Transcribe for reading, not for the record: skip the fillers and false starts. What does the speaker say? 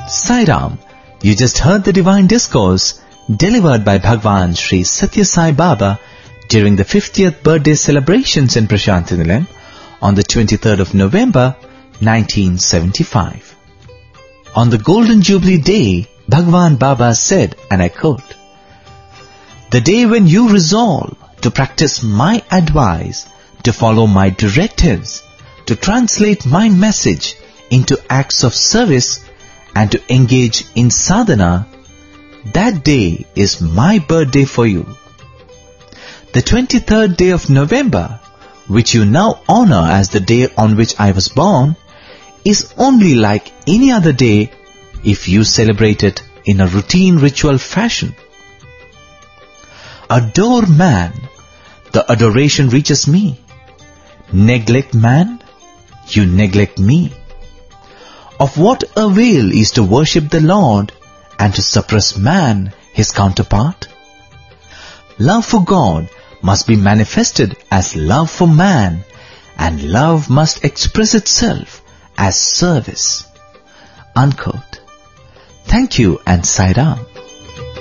Sai Ram, you just heard the divine discourse delivered by Bhagwan Sri Satya Sai Baba during the 50th birthday celebrations in Prasanthi Nilayam on the 23rd of November 1975. On the Golden Jubilee Day, Bhagwan Baba said, and I quote, "The day when you resolve to practice my advice, to follow my directives, to translate my message into acts of service and to engage in sadhana, that day is my birthday for you. The 23rd day of November, which you now honor as the day on which I was born, is only like any other day if you celebrate it in a routine ritual fashion. Adore man, the adoration reaches me. Neglect man, you neglect me. Of what avail is to worship the Lord and to suppress man, his counterpart? Love for God must be manifested as love for man, and love must express itself as service." Unquote. Thank you and Sai Ram.